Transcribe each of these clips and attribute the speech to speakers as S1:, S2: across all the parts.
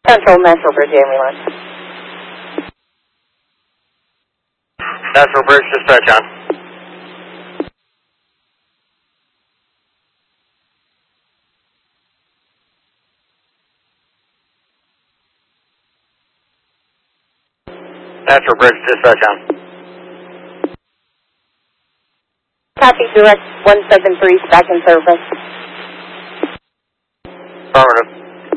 S1: Central Metro Bridge ambulance.
S2: Metro Bridge, dispatch on. Metro Bridge, dispatch on.
S1: Copy, direct 173, back in service.
S2: Affirmative.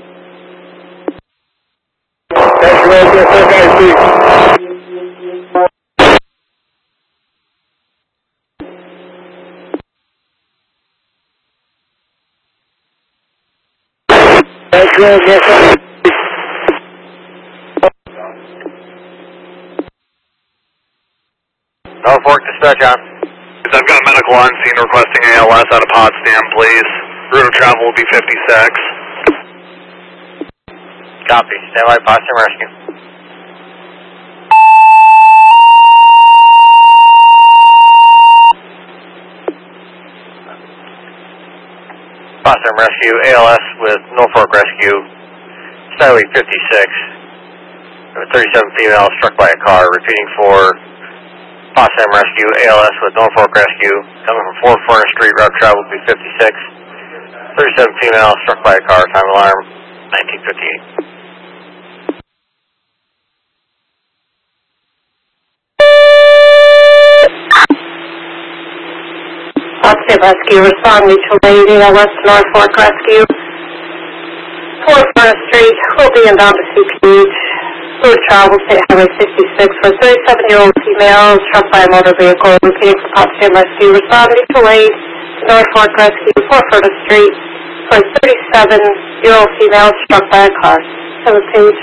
S3: That's right, yes, That's right, yes,
S2: Norfolk, dispatch on.
S4: I've got medical on scene requesting ALS out of Potsdam, please. Route of travel will be 56.
S2: Copy. Stand by, Potsdam Rescue. Potsdam Rescue, ALS with Norfolk Rescue, Skyway 56. 37 female struck by a car, repeating for Potsdam Rescue, ALS with Norfolk Rescue, coming from 4 Furnace Street, route travel will be 56. 37 female struck by a car, time alarm 1958.
S1: Potsdam Rescue, respond mutual aid, ALS Norfolk Rescue. 4 Furnace Street, will be inbound to CPH. Route travel, State Highway 66 for 37-year-old female struck by a motor vehicle. Repeating for Potsdam Rescue, respond mutual aid to Norfolk Rescue, 4 Furnace Street for 37-year-old female struck by a car. 7 page.